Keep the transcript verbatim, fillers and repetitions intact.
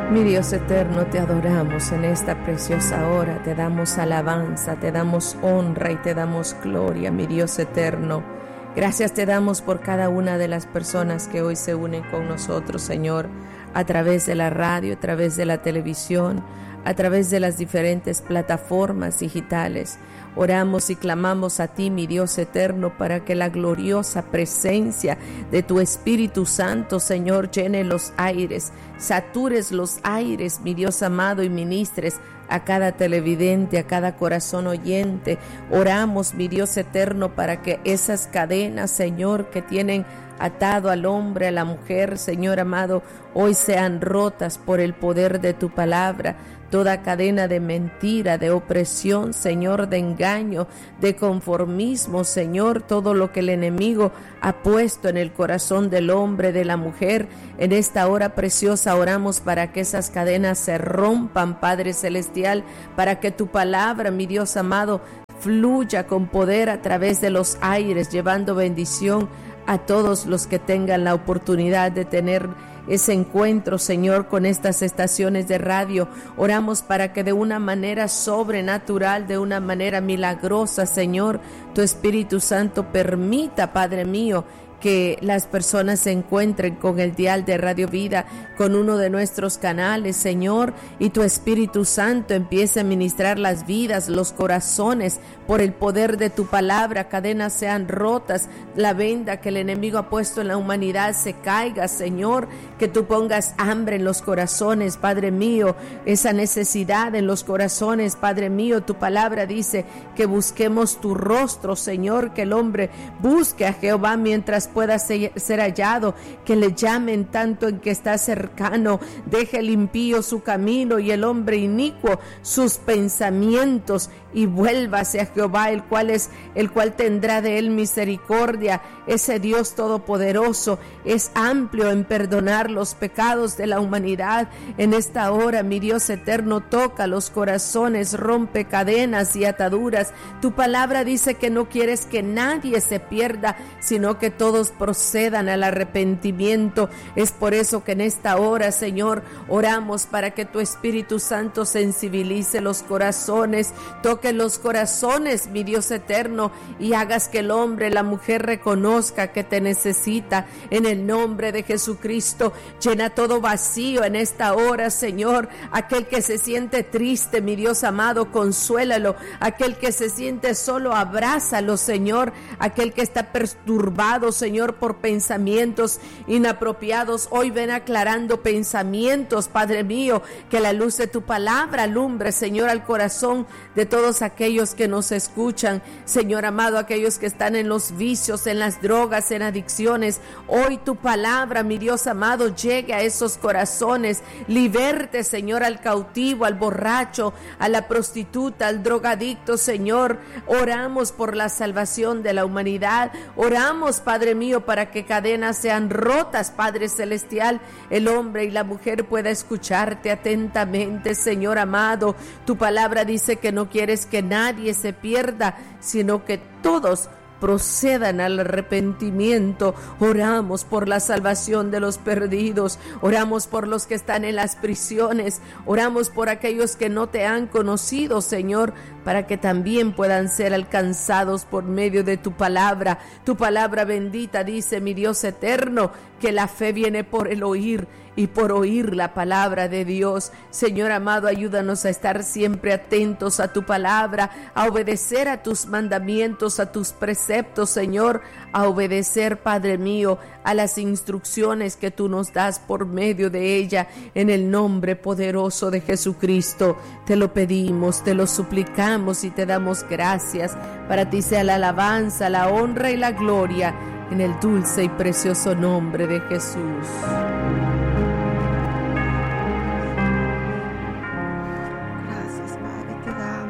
Mi Dios eterno, te adoramos en esta preciosa hora, te damos alabanza, te damos honra y te damos gloria, mi Dios eterno. Gracias te damos por cada una de las personas que hoy se unen con nosotros, Señor, a través de la radio, a través de la televisión, a través de las diferentes plataformas digitales. Oramos y clamamos a ti, mi Dios eterno, para que la gloriosa presencia de tu Espíritu Santo, Señor, llene los aires, satures los aires, mi Dios amado, y ministres a cada televidente, a cada corazón oyente. Oramos, mi Dios eterno, para que esas cadenas, Señor, que tienen atado al hombre, a la mujer, Señor amado, hoy sean rotas por el poder de tu palabra. Toda cadena de mentira, de opresión, Señor, de engaño, de conformismo, Señor, todo lo que el enemigo ha puesto en el corazón del hombre, de la mujer, en esta hora preciosa oramos para que esas cadenas se rompan, Padre Celestial, para que tu palabra, mi Dios amado, fluya con poder a través de los aires, llevando bendición a todos los que tengan la oportunidad de tener ese encuentro, Señor, con estas estaciones de radio. Oramos para que de una manera sobrenatural, de una manera milagrosa, Señor, tu Espíritu Santo permita, Padre mío, que las personas se encuentren con el dial de Radio Vida, con uno de nuestros canales, Señor, y tu Espíritu Santo empiece a ministrar las vidas, los corazones, por el poder de tu palabra. Cadenas sean rotas, la venda que el enemigo ha puesto en la humanidad se caiga, Señor, que tú pongas hambre en los corazones, Padre mío, esa necesidad en los corazones, Padre mío. Tu palabra dice que busquemos tu rostro, Señor, que el hombre busque a Jehová mientras pueda ser hallado, que le llamen tanto en que está cercano. Deje el impío su camino y el hombre inicuo sus pensamientos, y vuélvase a Jehová, el cual es el cual tendrá de él misericordia. Ese Dios todopoderoso es amplio en perdonar los pecados de la humanidad. En esta hora, mi Dios eterno, toca los corazones, rompe cadenas y ataduras. Tu palabra dice que no quieres que nadie se pierda, sino que todos procedan al arrepentimiento. Es por eso que en esta hora, Señor, oramos para que tu Espíritu Santo sensibilice los corazones, toque los corazones, mi Dios eterno, y hagas que el hombre, la mujer reconozca que te necesita. En el nombre de Jesucristo, llena todo vacío en esta hora, Señor. Aquel que se siente triste, mi Dios amado, consuélalo. Aquel que se siente solo, abrázalo, Señor. Aquel que está perturbado, Señor, por pensamientos inapropiados, hoy ven aclarando pensamientos, Padre mío. Que la luz de tu palabra alumbre, Señor, al corazón de todos aquellos que nos escuchan, Señor amado, aquellos que están en los vicios, en las drogas, en adicciones. Hoy tu palabra, mi Dios amado, llegue a esos corazones, liberte, Señor, al cautivo, al borracho, a la prostituta, al drogadicto, Señor. Oramos por la salvación de la humanidad, oramos, Padre mío, para que cadenas sean rotas, Padre Celestial, el hombre y la mujer pueda escucharte atentamente, Señor amado. Tu palabra dice que no quieres que nadie se pierda, sino que todos procedan al arrepentimiento. Oramos por la salvación de los perdidos, oramos por los que están en las prisiones, oramos por aquellos que no te han conocido, Señor, para que también puedan ser alcanzados por medio de tu palabra. Tu palabra bendita dice, mi Dios eterno, que la fe viene por el oír y por oír la palabra de Dios. Señor amado, ayúdanos a estar siempre atentos a tu palabra, a obedecer a tus mandamientos, a tus preceptos, Señor, a obedecer, Padre mío, a las instrucciones que tú nos das por medio de ella. En el nombre poderoso de Jesucristo, te lo pedimos, te lo suplicamos y te damos gracias. Para ti sea la alabanza, la honra y la gloria, en el dulce y precioso nombre de Jesús.